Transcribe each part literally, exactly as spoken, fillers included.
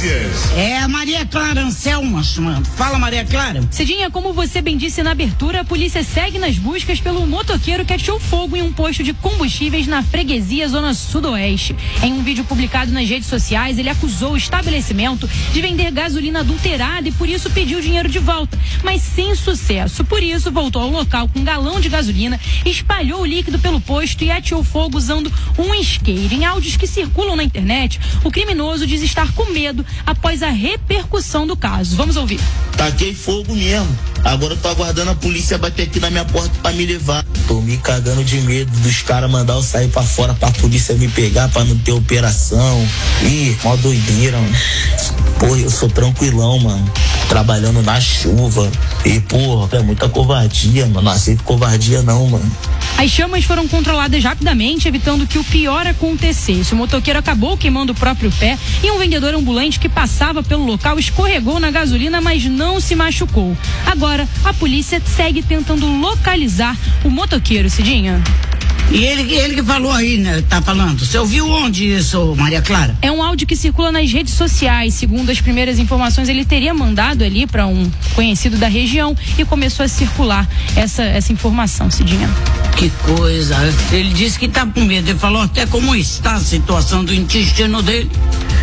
notícias. É a Maria Clara Anselma chamando. Fala, Maria Clara. Cidinha, como você bem disse na abertura, a polícia segue nas buscas pelo motoqueiro que atirou fogo em um posto de combustíveis na freguesia Zona Sudoeste. Em um vídeo publicado nas redes sociais, ele acusou o estabelecimento de vender gasolina adulterada e por isso pediu o dinheiro de volta, mas sem sucesso. Por isso, voltou ao local com um galão de gasolina, espalhou o líquido pelo posto e ateou fogo usando um isqueiro. Em áudios que circulam na internet, o criminoso diz estar com medo após a repercussão do caso. Vamos ouvir. Taquei fogo mesmo. Agora eu tô aguardando a polícia bater aqui na minha porta pra me levar. Tô me cagando de medo dos caras mandar eu sair pra fora pra polícia me pegar pra não ter operação. Ih, mó doideira, mano. Porra, eu sou tranquilão, mano. Trabalhando na chuva. E, porra, é muita covardia, mano. Não aceito covardia não, mano. As chamas foram controladas rapidamente, evitando que o pior acontecesse. O motoqueiro acabou queimando o próprio pé e um vendedor ambulante que passava pelo local escorregou na gasolina, mas não se machucou. Agora, a polícia segue tentando localizar o motoqueiro, Cidinha. E ele, ele que falou aí, né? Tá falando. Você ouviu onde isso, Maria Clara? É um áudio que circula nas redes sociais. Segundo as primeiras informações, ele teria mandado ali para um conhecido da região e começou a circular essa, essa informação, Cidinha. Que coisa. Ele disse que tá com medo. Ele falou até como está a situação do intestino dele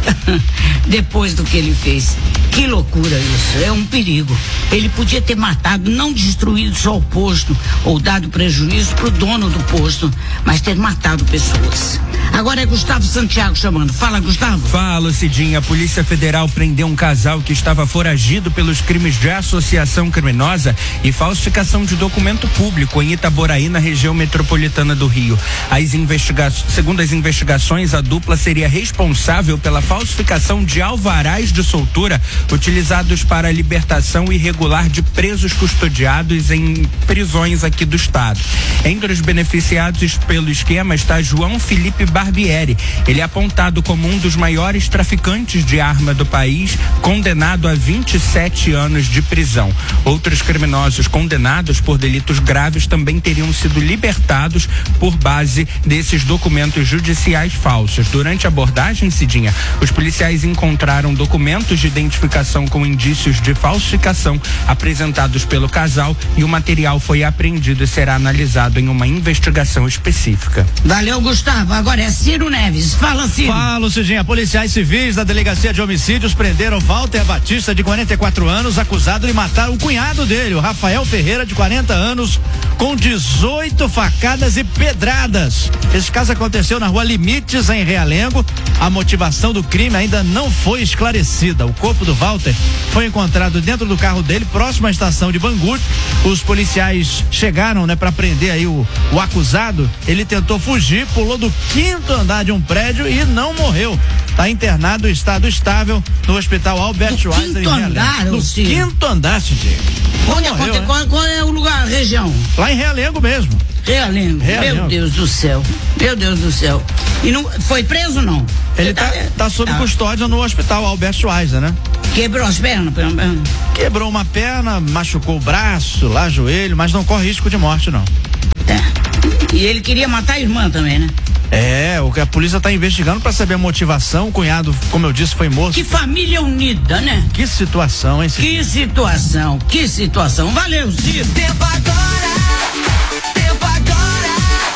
depois do que ele fez. Que loucura isso, é um perigo. Ele podia ter matado, não destruído só o posto ou dado prejuízo pro dono do posto, mas ter matado pessoas. Agora é Gustavo Santiago chamando. Fala, Gustavo. Fala, Cidinha. A Polícia Federal prendeu um casal que estava foragido pelos crimes de associação criminosa e falsificação de documento público em Itaboraí, na região metropolitana do Rio. As investiga... Segundo as investigações, a dupla seria responsável pela falsificação de alvarás de soltura utilizados para a libertação irregular de presos custodiados em prisões aqui do estado. Entre os beneficiados pelo esquema está João Felipe Barbieri. Ele é apontado como um dos maiores traficantes de arma do país, condenado a vinte e sete anos de prisão. Outros criminosos condenados por delitos graves também teriam sido libertados por base desses documentos judiciais falsos. Durante a abordagem, Cidinha, os policiais encontraram documentos de identificação com indícios de falsificação apresentados pelo casal e o material foi apreendido e será analisado em uma investigação específica. Valeu, Gustavo. Agora é Ciro Neves. Fala, Ciro. Fala, Cidinha. Policiais civis da Delegacia de Homicídios prenderam Walter Batista, de quarenta e quatro anos, acusado de matar o cunhado dele, o Rafael Ferreira, de quarenta anos, com dezoito facadas e pedradas. Esse caso aconteceu na rua Limites, em Realengo. A motivação do crime ainda não foi esclarecida. O corpo do Walter foi encontrado dentro do carro dele, próximo à estação de Bangu. Os policiais chegaram, né, para prender aí o, o acusado. Ele tentou fugir, pulou do quinto andar de um prédio e não morreu. Está internado em estado estável no Hospital Albert Schweitzer. Quinto andar, no Ciro? quinto andar, Cidinho. Onde aconteceu? Qual, qual é o lugar, a região? Lá em Realengo mesmo. Realengo. Realengo. Meu Deus do céu. Meu Deus do céu. E não foi preso, não? Ele tá, tá, tá sob tá. custódia no Hospital Albert Schweitzer, né? Quebrou as pernas? Quebrou uma perna, machucou o braço, lá joelho, mas não corre risco de morte, não. Tá. E ele queria matar a irmã também, né? É, o que a polícia está investigando para saber a motivação. O cunhado, como eu disse, foi morto. Que família unida, né? Que situação, hein, Ciro? Que situação, que situação. Valeu, Ciro. Tempo agora. Tempo agora.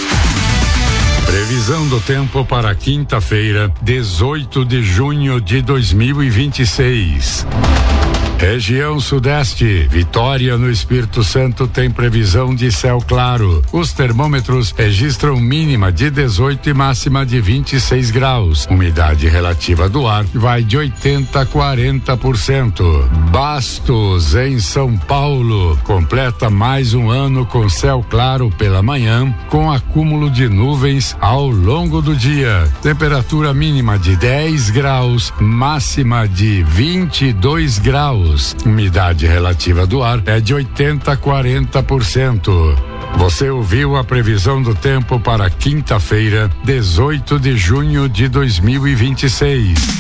Previsão do tempo para quinta-feira, dezoito de junho de dois mil e vinte e seis. Região Sudeste, Vitória, no Espírito Santo, tem previsão de céu claro. Os termômetros registram mínima de dezoito e máxima de vinte e seis graus. Umidade relativa do ar vai de oitenta a quarenta por cento. Bastos, em São Paulo, completa mais um ano com céu claro pela manhã, com acúmulo de nuvens ao longo do dia. Temperatura mínima de dez graus, máxima de vinte e dois graus. Umidade relativa do ar é de oitenta a quarenta por cento. Você ouviu a previsão do tempo para quinta-feira, dezoito de junho de dois mil e vinte e seis.